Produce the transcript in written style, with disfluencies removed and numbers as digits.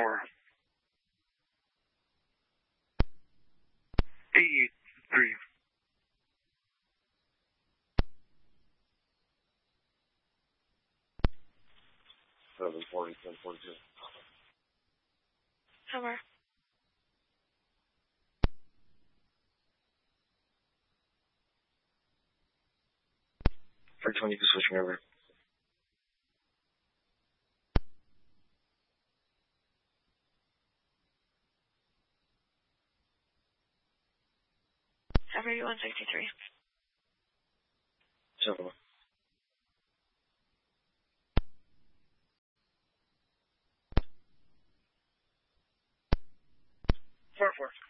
4. 83. 740, 1042. Somewhere. For 20, switching over. Every 163. 7. 4-4.